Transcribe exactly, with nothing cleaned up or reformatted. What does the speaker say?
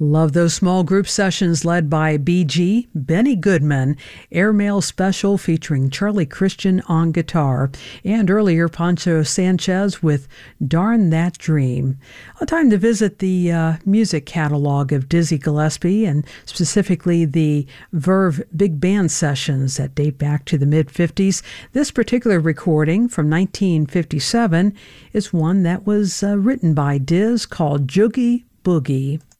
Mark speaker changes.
Speaker 1: Love those small group sessions led by B G, Benny Goodman, Airmail Special featuring Charlie Christian on guitar, and earlier Pancho Sanchez with Darn That Dream. A time to visit the uh, music catalog of Dizzy Gillespie, and specifically the Verve Big Band sessions that date back to the mid-fifties. This particular recording from nineteen fifty-seven is one that was uh, written by Diz called Joogie Boogie.